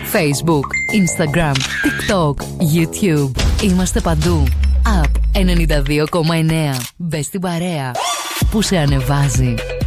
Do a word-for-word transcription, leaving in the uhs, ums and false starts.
Facebook, Instagram, TikTok, YouTube. Είμαστε παντού. App ενενήντα δύο κόμμα εννέα. Μπες στην παρέα που σε ανεβάζει.